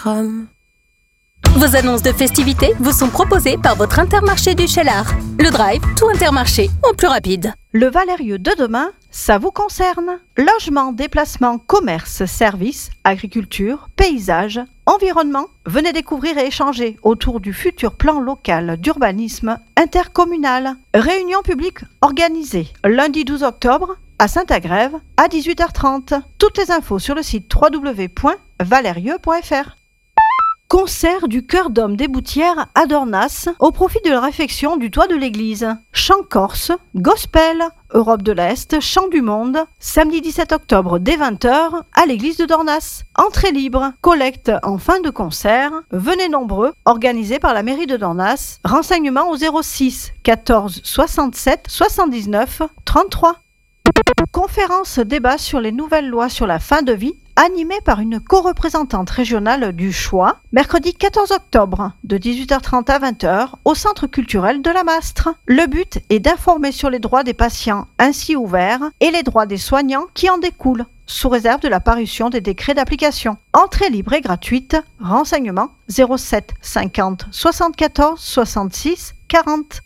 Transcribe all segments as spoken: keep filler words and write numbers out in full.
Rome. Vos annonces de festivités vous sont proposées par votre Intermarché du Cheylard. Le Drive, tout Intermarché, en plus rapide. Le Valérieux de demain, ça vous concerne. Logement, déplacement, commerce, services, agriculture, paysage, environnement. Venez découvrir et échanger autour du futur plan local d'urbanisme intercommunal. Réunion publique organisée lundi douze octobre à Saint-Agrève à dix-huit heures trente. Toutes les infos sur le site w w w point valérieux point f r. Concert du Chœur d'Homme des Boutières à Dornas au profit de la réfection du toit de l'église. Chant corse, gospel, Europe de l'Est, chant du monde, samedi dix-sept octobre dès vingt heures à l'église de Dornas. Entrée libre, collecte en fin de concert, venez nombreux, organisé par la mairie de Dornas. Renseignements au zéro six quatorze soixante-sept soixante-dix-neuf trente-trois. Conférence débat sur les nouvelles lois sur la fin de vie, animée par une co-représentante régionale du Choix, mercredi quatorze octobre, de dix-huit heures trente à vingt heures, au Centre culturel de la Mastre. Le but est d'informer sur les droits des patients ainsi ouverts et les droits des soignants qui en découlent, sous réserve de la parution des décrets d'application. Entrée libre et gratuite, renseignements zéro sept cinquante soixante-quatorze soixante-six quarante.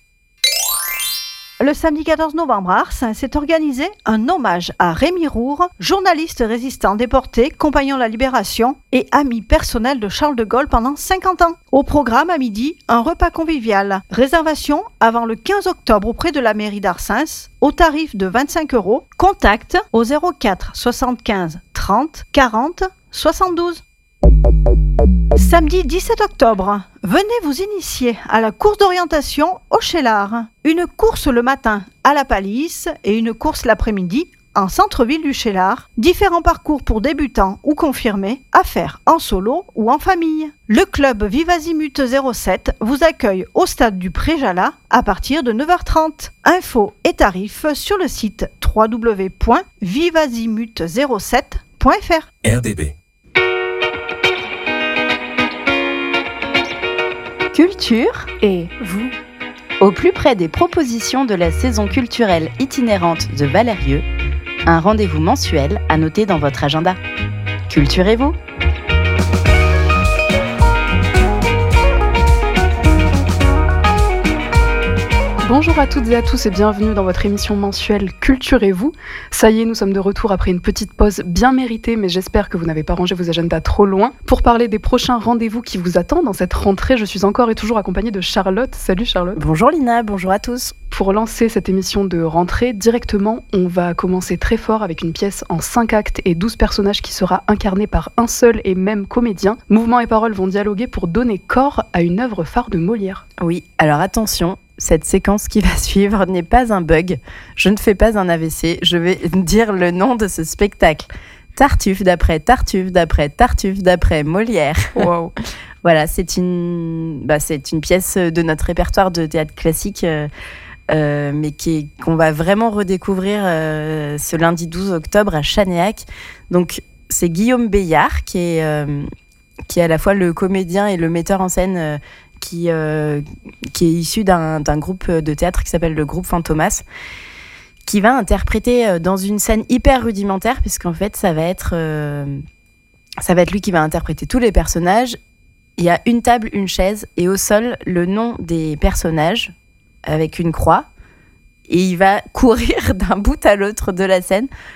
Le samedi quatorze novembre à Ars s'est organisé un hommage à Rémi Roure, journaliste résistant déporté, compagnon de la Libération et ami personnel de Charles de Gaulle pendant cinquante ans. Au programme à midi, un repas convivial. Réservation avant le quinze octobre auprès de la mairie d'Arsens au tarif de vingt-cinq euros. Contact au zéro quatre soixante-quinze trente quarante soixante-douze. Samedi dix-sept octobre, venez vous initier à la course d'orientation au Cheylard. Une course le matin à la Palisse et une course l'après-midi en centre-ville du Cheylard. Différents parcours pour débutants ou confirmés à faire en solo ou en famille. Le club Vivazimut zéro sept vous accueille au stade du Pré-Jala à partir de neuf heures trente. Infos et tarifs sur le site w w w point vivazimut zéro sept point f r. R D B. Culture Et vous, au plus près des propositions de la saison culturelle itinérante de Valérieux, un rendez-vous mensuel à noter dans votre agenda. Culturez-vous ? Bonjour à toutes et à tous et bienvenue dans votre émission mensuelle Culturez-vous. Ça y est, nous sommes de retour après une petite pause bien méritée, mais j'espère que vous n'avez pas rangé vos agendas trop loin. Pour parler des prochains rendez-vous qui vous attendent dans cette rentrée, je suis encore et toujours accompagnée de Charlotte. Salut Charlotte. Bonjour Lina, bonjour à tous. Pour lancer cette émission de rentrée, directement, on va commencer très fort avec une pièce en cinq actes et douze personnages qui sera incarnée par un seul et même comédien. Mouvement et paroles vont dialoguer pour donner corps à une œuvre phare de Molière. Oui, alors attention, cette séquence qui va suivre n'est pas un bug. Je ne fais pas un A V C, je vais dire le nom de ce spectacle. Tartuffe d'après Tartuffe d'après Tartuffe d'après Molière. Wow. Voilà, c'est une, bah, c'est une pièce de notre répertoire de théâtre classique, euh, euh, mais qui est, qu'on va vraiment redécouvrir euh, ce lundi douze octobre à Chanéac. Donc, c'est Guillaume Béillard qui est, euh, qui est à la fois le comédien et le metteur en scène euh, qui, euh, qui est issu d'un, d'un groupe de théâtre qui s'appelle le groupe Fantomas, qui va interpréter dans une scène hyper rudimentaire, puisqu'en fait, ça va être, euh, ça va être lui qui va interpréter tous les personnages. Il y a une table, une chaise, et au sol, le nom des personnages, avec une croix. Et il va courir d'un bout à l'autre de la scène